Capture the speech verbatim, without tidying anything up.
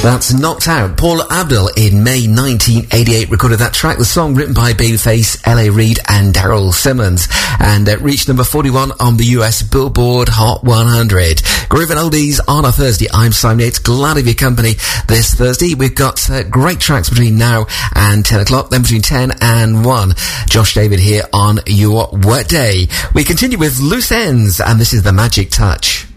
That's Knocked Out. Paul Abdul in May nineteen eighty-eight recorded that track, the song written by Babyface, L A Reid and Daryl Simmons, and it reached number forty-one on the U S Billboard Hot one hundred. Groovin' Oldies on a Thursday. I'm Simon Yates, glad of your company this Thursday. We've got uh, great tracks between now and ten o'clock, then between ten and one. Josh David here on your work day. We continue with Loose Ends, and this is The Magic Touch.